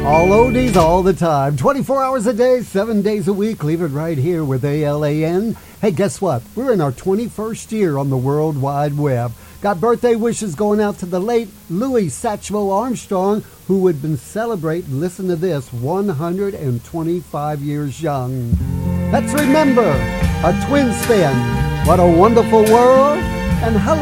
All oldies all the time. 24 hours a day, 7 days a week. Leave it right here with ALAN. Hey, guess what? We're in our 21st year on the World Wide Web. Got birthday wishes going out to the late Louis Satchmo Armstrong, who would been celebrating, listen to this, 125 years young. Let's remember a twin spin. What a wonderful world. And hello.